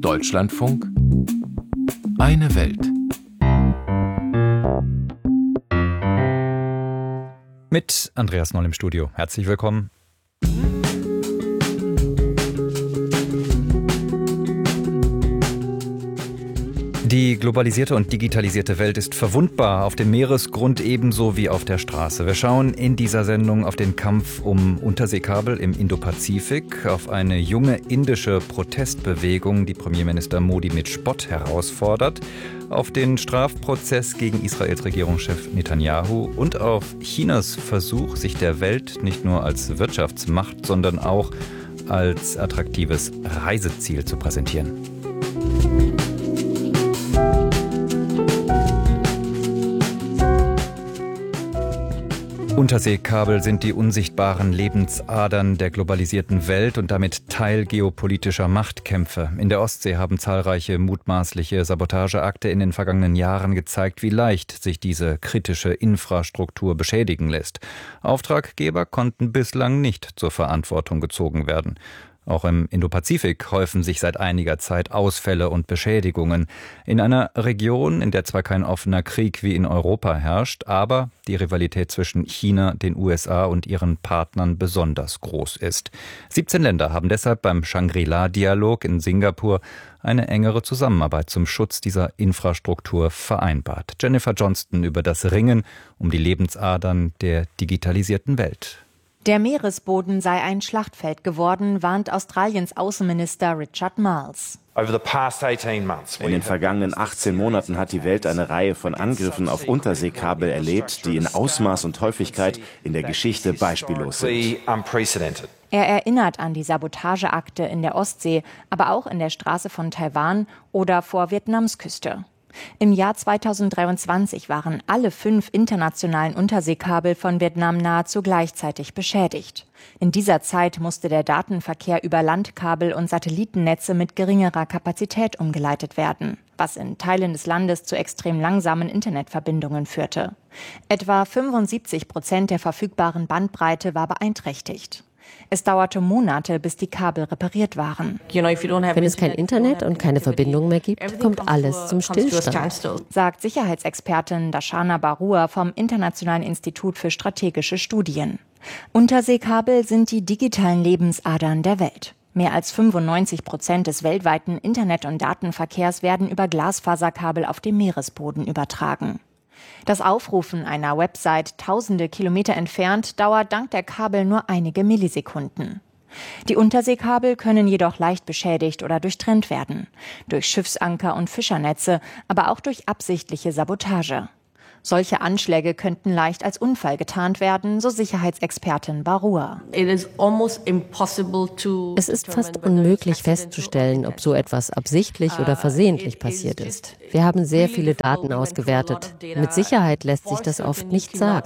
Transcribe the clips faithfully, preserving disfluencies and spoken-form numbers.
Deutschlandfunk. Eine Welt. Mit Andreas Noll im Studio. Herzlich willkommen. Die globalisierte und digitalisierte Welt ist verwundbar, auf dem Meeresgrund ebenso wie auf der Straße. Wir schauen in dieser Sendung auf den Kampf um Unterseekabel im Indopazifik, auf eine junge indische Protestbewegung, die Premierminister Modi mit Spott herausfordert, auf den Strafprozess gegen Israels Regierungschef Netanyahu und auf Chinas Versuch, sich der Welt nicht nur als Wirtschaftsmacht, sondern auch als attraktives Reiseziel zu präsentieren. Unterseekabel sind die unsichtbaren Lebensadern der globalisierten Welt und damit Teil geopolitischer Machtkämpfe. In der Ostsee haben zahlreiche mutmaßliche Sabotageakte in den vergangenen Jahren gezeigt, wie leicht sich diese kritische Infrastruktur beschädigen lässt. Auftraggeber konnten bislang nicht zur Verantwortung gezogen werden. Auch im Indopazifik häufen sich seit einiger Zeit Ausfälle und Beschädigungen. In einer Region, in der zwar kein offener Krieg wie in Europa herrscht, aber die Rivalität zwischen China, den U S A und ihren Partnern besonders groß ist. siebzehn Länder haben deshalb beim Shangri-La-Dialog in Singapur eine engere Zusammenarbeit zum Schutz dieser Infrastruktur vereinbart. Jennifer Johnston über das Ringen um die Lebensadern der digitalisierten Welt. Der Meeresboden sei ein Schlachtfeld geworden, warnt Australiens Außenminister Richard Marles. In den vergangenen achtzehn Monaten hat die Welt eine Reihe von Angriffen auf Unterseekabel erlebt, die in Ausmaß und Häufigkeit in der Geschichte beispiellos sind. Er erinnert an die Sabotageakte in der Ostsee, aber auch in der Straße von Taiwan oder vor Vietnams Küste. Im Jahr zweitausenddreiundzwanzig waren alle fünf internationalen Unterseekabel von Vietnam nahezu gleichzeitig beschädigt. In dieser Zeit musste der Datenverkehr über Landkabel und Satellitennetze mit geringerer Kapazität umgeleitet werden, was in Teilen des Landes zu extrem langsamen Internetverbindungen führte. Etwa fünfundsiebzig Prozent der verfügbaren Bandbreite war beeinträchtigt. Es dauerte Monate, bis die Kabel repariert waren. Wenn es kein Internet und keine Verbindung mehr gibt, kommt alles zum Stillstand, sagt Sicherheitsexpertin Darshana Barua vom Internationalen Institut für strategische Studien. Unterseekabel sind die digitalen Lebensadern der Welt. Mehr als fünfundneunzig Prozent des weltweiten Internet- und Datenverkehrs werden über Glasfaserkabel auf dem Meeresboden übertragen. Das Aufrufen einer Website tausende Kilometer entfernt dauert dank der Kabel nur einige Millisekunden. Die Unterseekabel können jedoch leicht beschädigt oder durchtrennt werden. Durch Schiffsanker und Fischernetze, aber auch durch absichtliche Sabotage. Solche Anschläge könnten leicht als Unfall getarnt werden, so Sicherheitsexpertin Barua. Es ist fast unmöglich festzustellen, ob so etwas absichtlich oder versehentlich passiert ist. Wir haben sehr viele Daten ausgewertet. Mit Sicherheit lässt sich das oft nicht sagen.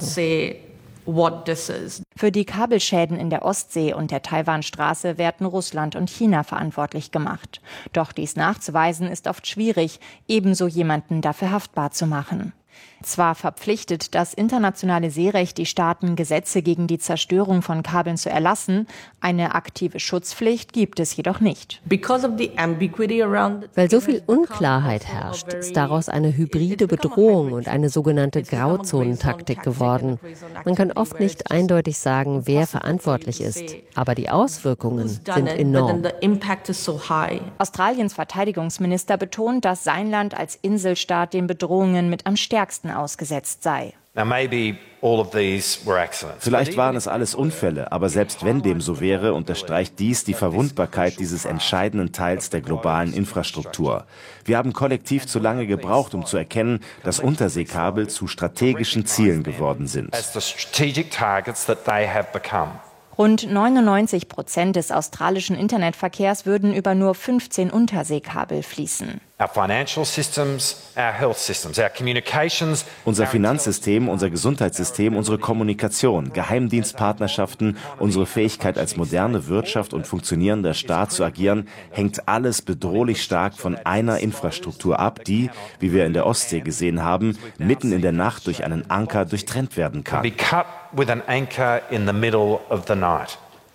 Für die Kabelschäden in der Ostsee und der Taiwanstraße werden Russland und China verantwortlich gemacht. Doch dies nachzuweisen ist oft schwierig, ebenso jemanden dafür haftbar zu machen. Zwar verpflichtet das internationale Seerecht die Staaten, Gesetze gegen die Zerstörung von Kabeln zu erlassen, eine aktive Schutzpflicht gibt es jedoch nicht. Weil so viel Unklarheit herrscht, ist daraus eine hybride Bedrohung und eine sogenannte Grauzonentaktik geworden. Man kann oft nicht eindeutig sagen, wer verantwortlich ist, aber die Auswirkungen sind enorm. Australiens Verteidigungsminister betont, dass sein Land als Inselstaat den Bedrohungen mit am stärksten ausgesetzt sei. Vielleicht waren es alles Unfälle, aber selbst wenn dem so wäre, unterstreicht dies die Verwundbarkeit dieses entscheidenden Teils der globalen Infrastruktur. Wir haben kollektiv zu lange gebraucht, um zu erkennen, dass Unterseekabel zu strategischen Zielen geworden sind. Rund neunundneunzig Prozent des australischen Internetverkehrs würden über nur fünfzehn Unterseekabel fließen. Unser Finanzsystem, unser Gesundheitssystem, unsere Kommunikation, Geheimdienstpartnerschaften, unsere Fähigkeit als moderne Wirtschaft und funktionierender Staat zu agieren, hängt alles bedrohlich stark von einer Infrastruktur ab, die, wie wir in der Ostsee gesehen haben, mitten in der Nacht durch einen Anker durchtrennt werden kann.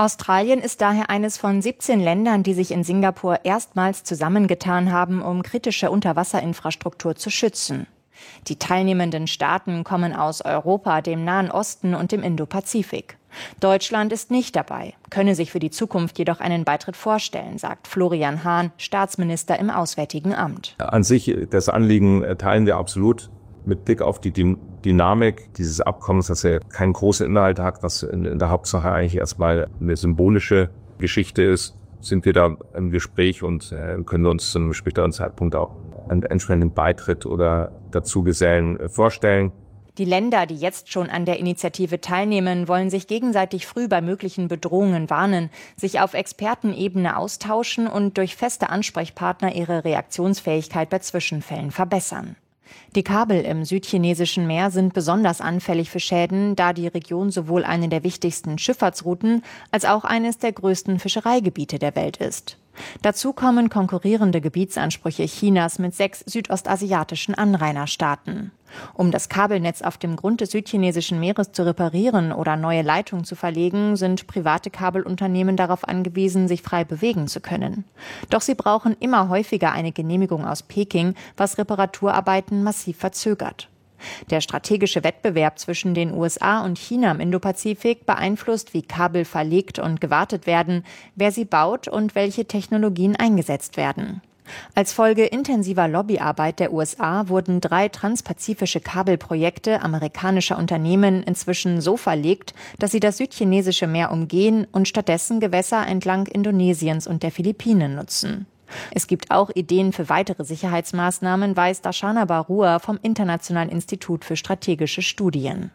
Australien ist daher eines von siebzehn Ländern, die sich in Singapur erstmals zusammengetan haben, um kritische Unterwasserinfrastruktur zu schützen. Die teilnehmenden Staaten kommen aus Europa, dem Nahen Osten und dem Indopazifik. Deutschland ist nicht dabei, könne sich für die Zukunft jedoch einen Beitritt vorstellen, sagt Florian Hahn, Staatsminister im Auswärtigen Amt. An sich, das Anliegen teilen wir absolut. Mit Blick auf die Dynamik dieses Abkommens, dass er keinen großen Inhalt hat, was in der Hauptsache eigentlich erstmal eine symbolische Geschichte ist, sind wir da im Gespräch und können uns zu einem späteren Zeitpunkt auch einen entsprechenden Beitritt oder Dazugesellen vorstellen. Die Länder, die jetzt schon an der Initiative teilnehmen, wollen sich gegenseitig früh bei möglichen Bedrohungen warnen, sich auf Expertenebene austauschen und durch feste Ansprechpartner ihre Reaktionsfähigkeit bei Zwischenfällen verbessern. Die Kabel im südchinesischen Meer sind besonders anfällig für Schäden, da die Region sowohl eine der wichtigsten Schifffahrtsrouten als auch eines der größten Fischereigebiete der Welt ist. Dazu kommen konkurrierende Gebietsansprüche Chinas mit sechs südostasiatischen Anrainerstaaten. Um das Kabelnetz auf dem Grund des südchinesischen Meeres zu reparieren oder neue Leitungen zu verlegen, sind private Kabelunternehmen darauf angewiesen, sich frei bewegen zu können. Doch sie brauchen immer häufiger eine Genehmigung aus Peking, was Reparaturarbeiten massiv verzögert. Der strategische Wettbewerb zwischen den U S A und China im Indopazifik beeinflusst, wie Kabel verlegt und gewartet werden, wer sie baut und welche Technologien eingesetzt werden. Als Folge intensiver Lobbyarbeit der U S A wurden drei transpazifische Kabelprojekte amerikanischer Unternehmen inzwischen so verlegt, dass sie das südchinesische Meer umgehen und stattdessen Gewässer entlang Indonesiens und der Philippinen nutzen. Es gibt auch Ideen für weitere Sicherheitsmaßnahmen, weiß Darshana Barua vom Internationalen Institut für strategische Studien.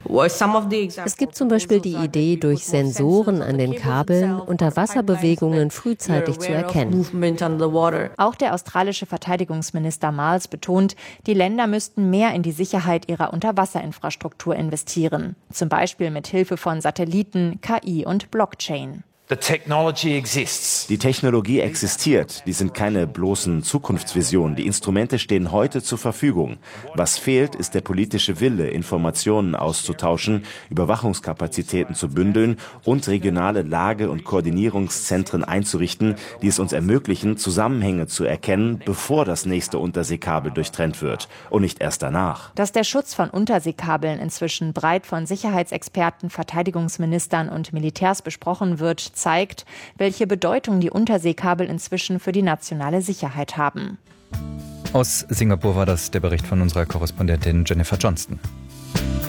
Es gibt zum Beispiel die Idee, durch Sensoren an den Kabeln Unterwasserbewegungen frühzeitig zu erkennen. Auch der australische Verteidigungsminister Miles betont, die Länder müssten mehr in die Sicherheit ihrer Unterwasserinfrastruktur investieren, zum Beispiel mit Hilfe von Satelliten, K I und Blockchain. Die Technologie existiert, die sind keine bloßen Zukunftsvisionen. Die Instrumente stehen heute zur Verfügung. Was fehlt, ist der politische Wille, Informationen auszutauschen, Überwachungskapazitäten zu bündeln und regionale Lage- und Koordinierungszentren einzurichten, die es uns ermöglichen, Zusammenhänge zu erkennen, bevor das nächste Unterseekabel durchtrennt wird und nicht erst danach. Dass der Schutz von Unterseekabeln inzwischen breit von Sicherheitsexperten, Verteidigungsministern und Militärs besprochen wird, zeigt, welche Bedeutung die Unterseekabel inzwischen für die nationale Sicherheit haben. Aus Singapur war das der Bericht von unserer Korrespondentin Jennifer Johnston.